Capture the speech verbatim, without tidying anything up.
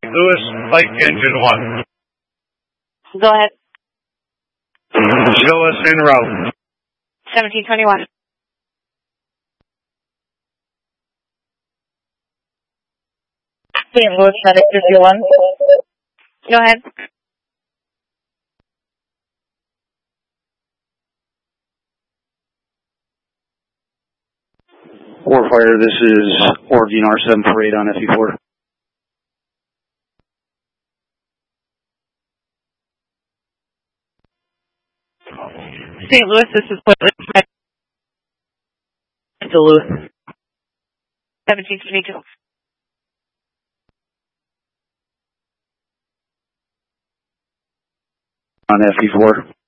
Louis, Flight Engine one. Go ahead. Show us en route. seventeen twenty-one. Saint Louis, Medic fifty-one. Go ahead. Warfire, this is Oregon R seven Parade on F E four. Saint Louis, this is Portland. Duluth. seventeen twenty-two. On F E four.